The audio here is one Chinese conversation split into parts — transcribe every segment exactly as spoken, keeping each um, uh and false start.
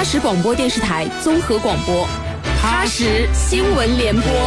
什广播电视台综合广播，喀什新闻联播。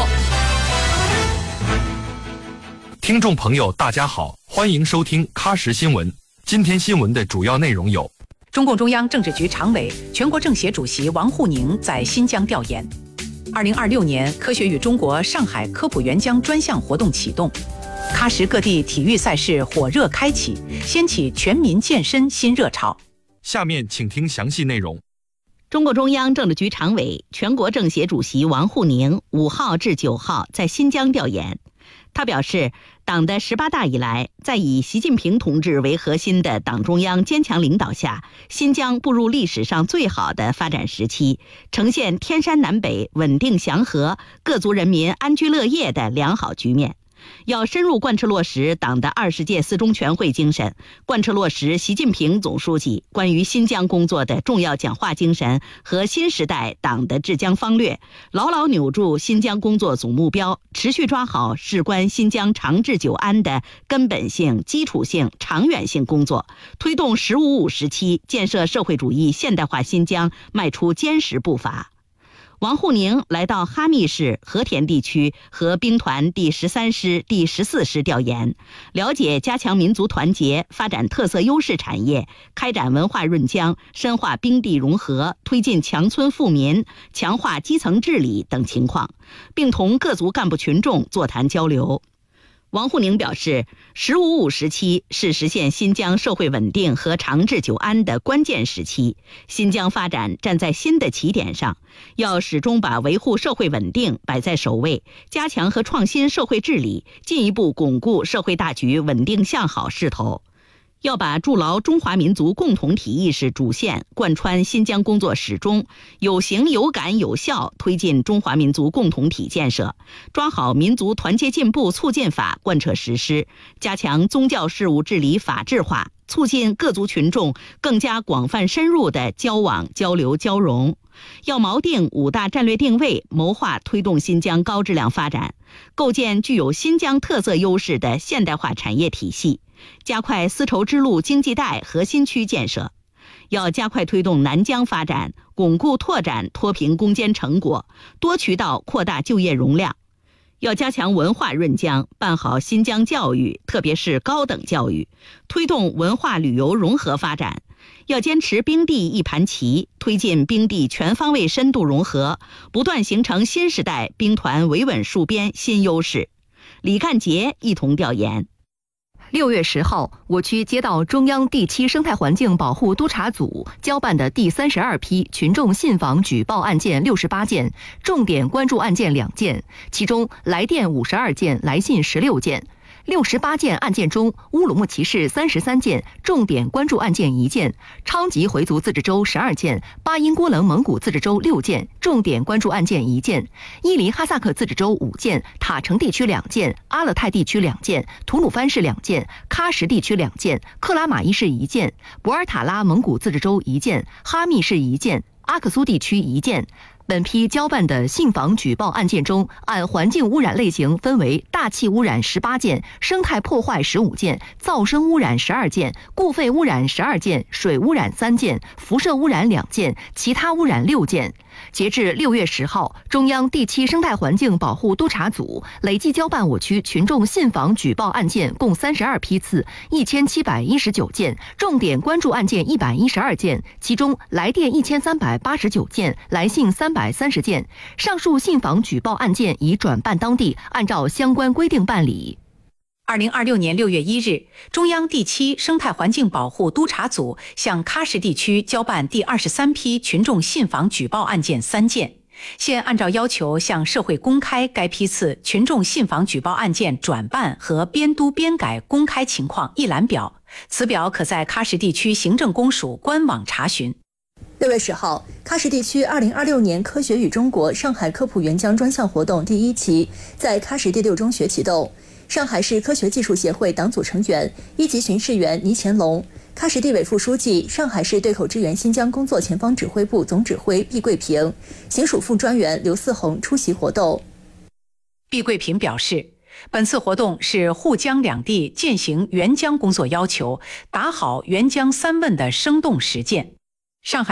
听众朋友，大家好，欢迎收听喀什新闻。今天新闻的主要内容有： 中共中央政治局常委、全国政协主席王沪宁在新疆调研；二零二六年科学与中国上海科普援疆专项活动启动；喀什各地体育赛事火热开启，掀起全民健身新热潮。 下面请听详细内容。 中共中央政治局常委、全国政协主席王沪宁五号至九号在新疆调研。他表示，党的十八大以来，在以习近平同志为核心的党中央坚强领导下，新疆步入历史上最好的发展时期，呈现天山南北、稳定祥和、各族人民安居乐业的良好局面。要深入贯彻落实党的二十届四中全会精神，贯彻落实习近平总书记关于新疆工作的重要讲话精神和新时代党的治疆方略，牢牢扭住新疆工作总目标，持续抓好事关新疆长治久安的根本性、基础性、长远性工作，推动“十五五”时期建设社会主义现代化新疆迈出坚实步伐。王沪宁来到哈密市和田地区和兵团第十三师、第十四师调研，了解加强民族团结、发展特色优势产业、开展文化润疆、深化兵地融合、推进强村富民、强化基层治理等情况，并同各族干部群众座谈交流。王沪宁表示，“十五五”时期是实现新疆社会稳定和长治久安的关键时期，新疆发展站在新的起点上，要始终把维护社会稳定摆在首位，加强和创新社会治理，进一步巩固社会大局稳定向好势头。要把筑牢中华民族共同体意识主线贯穿新疆工作始终，有形有感有效推进中华民族共同体建设，抓好民族团结进步促进法贯彻实施，加强宗教事务治理法治化，促进各族群众更加广泛深入的交往交流交融。要锚定五大战略定位，谋划推动新疆高质量发展，构建具有新疆特色优势的现代化产业体系，加快丝绸之路经济带核心区建设。要加快推动南疆发展，巩固拓展脱贫攻坚成果，多渠道扩大就业容量。要加强文化润疆，办好新疆教育，特别是高等教育，推动文化旅游融合发展。要坚持兵地一盘棋，推进兵地全方位深度融合，不断形成新时代兵团维稳戍边新优势。李干杰一同调研。 六月十号，我区接到中央第七生态环境保护督察组交办的第三十二批群众信访举报案件六十八件，重点关注案件两件，其中来电五十二件，来信十六件。六十八件案件中，乌鲁木齐市三十三件，重点关注案件一件；昌吉回族自治州十二件，巴音郭楞蒙古自治州六件，重点关注案件一件；伊犁哈萨克自治州五件，塔城地区两件，阿勒泰地区两件，吐鲁番市两件，喀什地区两件，克拉玛依市一件，博尔塔拉蒙古自治州一件，哈密市一件，阿克苏地区一件。本批交办的信访举报案件中，按环境污染类型分为大气污染十八件，生态破坏十五件，噪声污染十二件，固废污染十二件，水污染三件，辐射污染两件，其他污染六件。截至六月十号，中央第七生态环境保护督察组累计交办我区群众信访举报案件共三十二批次，一千七百一十九件，重点关注案件一百一十二件，其中来电一千三百八十九件，来信三百三十件。上述信访举报案件已转办当地，按照相关规定办理。 二零二六年六月一日，中央第七生态环境保护督察组向喀什地区交办第二十三批群众信访举报案件三件，现按照要求向社会公开该批次群众信访举报案件转办和编督编改公开情况一览表，此表可在喀什地区行政公署官网查询。 六月十号，喀什地区二零二六年科学与中国上海科普援疆专项活动第一期在喀什第六中学启动。上海市科学技术协会党组成员、一级巡视员倪乾隆，喀什地委副书记、上海市对口支援新疆工作前方指挥部总指挥毕桂平、行署副专员刘四红出席活动。 毕桂平表示，本次活动是沪江两地践行援疆工作要求，打好援疆三问的生动实践。上海